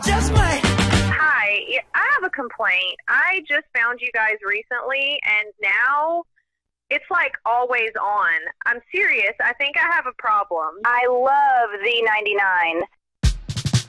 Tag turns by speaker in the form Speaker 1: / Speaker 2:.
Speaker 1: just might.
Speaker 2: Hi, I have a complaint. I just found you guys recently, and now it's like always on. I'm serious. I think I have a problem.
Speaker 3: I love Z99.